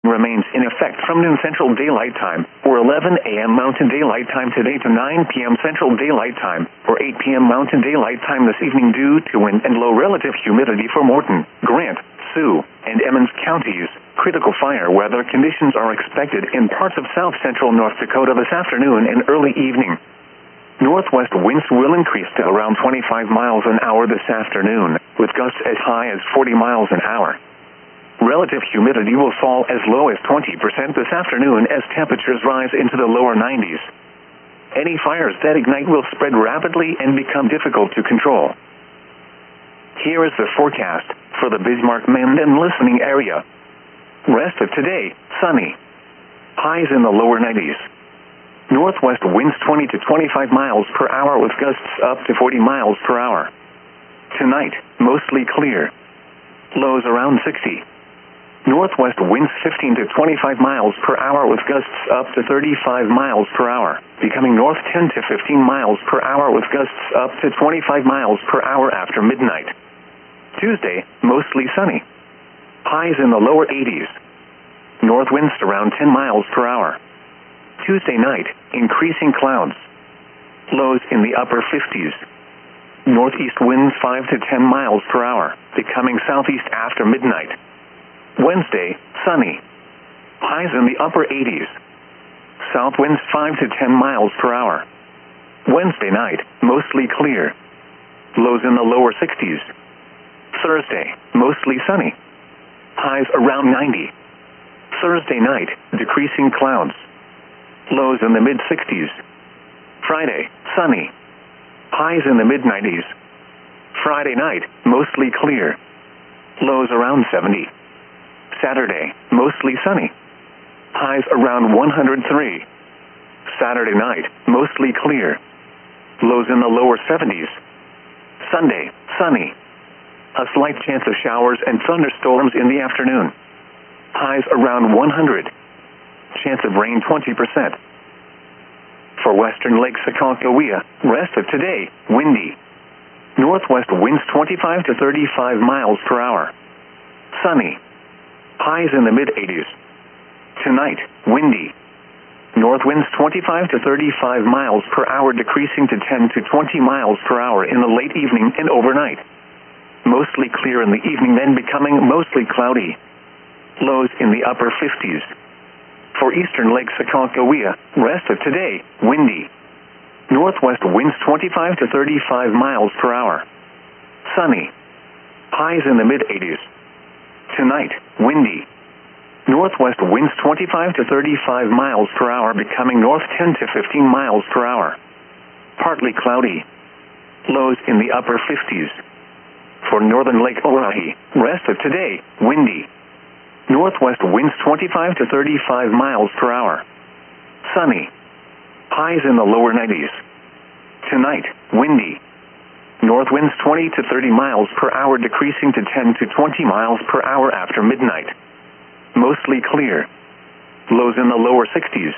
remains in effect from noon Central Daylight Time, or 11 a.m. Mountain Daylight Time today to 9 p.m. Central Daylight Time, or 8 p.m. Mountain Daylight Time this evening due to wind and low relative humidity for Morton, Grant, Sioux, and Emmons counties. Critical fire weather conditions are expected in parts of south central North Dakota this afternoon and early evening. Northwest winds will increase to around 25 miles an hour this afternoon, with gusts as high as 40 miles an hour. Relative humidity will fall as low as 20% this afternoon as temperatures rise into the lower 90s. Any fires that ignite will spread rapidly and become difficult to control. Here is the forecast for the Bismarck-Mandan listening area. Rest of today, sunny. Highs in the lower 90s. Northwest winds 20 to 25 miles per hour with gusts up to 40 miles per hour. Tonight, mostly clear. Lows around 60. Northwest winds 15 to 25 miles per hour with gusts up to 35 miles per hour, becoming north 10 to 15 miles per hour with gusts up to 25 miles per hour after midnight. Tuesday, mostly sunny. Highs in the lower 80s. North winds around 10 miles per hour. Tuesday night, increasing clouds. Lows in the upper 50s. Northeast winds 5 to 10 miles per hour, becoming southeast after midnight. Wednesday, sunny. Highs in the upper 80s. South winds 5 to 10 miles per hour. Wednesday night, mostly clear. Lows in the lower 60s. Thursday, mostly sunny. Highs around 90. Thursday night, decreasing clouds. Lows in the mid-60s. Friday, sunny. Highs in the mid-90s. Friday night, mostly clear. Lows around 70. Saturday, mostly sunny. Highs around 103. Saturday night, mostly clear. Lows in the lower 70s. Sunday, sunny. A slight chance of showers and thunderstorms in the afternoon. Highs around 100. Chance of rain 20%. For western Lake Sakakawea, rest of today, windy. Northwest winds 25 to 35 miles per hour. Sunny. Highs in the mid-80s. Tonight, windy. North winds 25 to 35 miles per hour decreasing to 10 to 20 miles per hour in the late evening and overnight. Mostly clear in the evening, then becoming mostly cloudy. Lows in the upper 50s. For eastern Lake Sakakawea, rest of today, windy. Northwest winds 25 to 35 miles per hour. Sunny. Highs in the mid-80s. Tonight, windy. Northwest winds 25 to 35 miles per hour becoming north 10 to 15 miles per hour. Partly cloudy. Lows in the upper 50s. For northern Lake Oahe, rest of today, windy. Northwest winds 25 to 35 miles per hour. Sunny. Highs in the lower 90s. Tonight, windy. North winds 20 to 30 miles per hour decreasing to 10 to 20 miles per hour after midnight. Mostly clear. Lows in the lower 60s.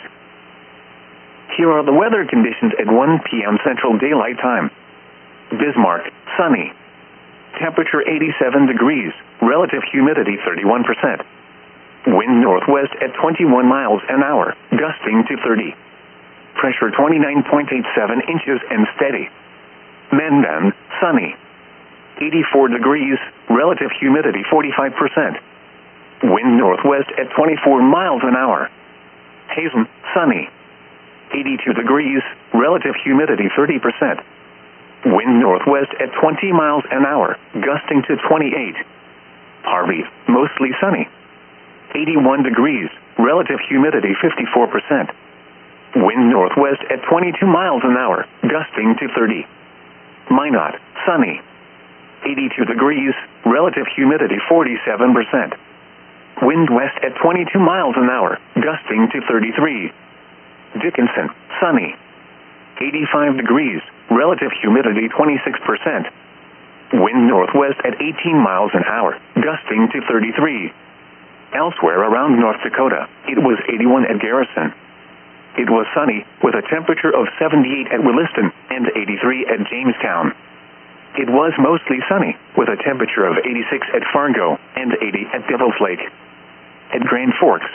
Here are the weather conditions at 1 p.m. Central Daylight Time. Bismarck, sunny. Temperature 87 degrees, relative humidity 31%. Wind northwest at 21 miles an hour, gusting to 30. Pressure 29.87 inches and steady. Mandan, sunny. 84 degrees, relative humidity 45%. Wind northwest at 24 miles an hour. Hazen, sunny. 82 degrees, relative humidity 30%. Wind northwest at 20 miles an hour, gusting to 28. Harvey, mostly sunny. 81 degrees, relative humidity 54%. Wind northwest at 22 miles an hour, gusting to 30. Minot, sunny. 82 degrees, relative humidity 47%. Wind west at 22 miles an hour, gusting to 33. Dickinson, sunny. 85 degrees, relative humidity 26%. Wind northwest at 18 miles an hour, gusting to 33. Elsewhere around North Dakota, it was 81 at Garrison. It was sunny, with a temperature of 78 at Williston and 83 at Jamestown. It was mostly sunny, with a temperature of 86 at Fargo and 80 at Devil's Lake. At Grand Forks,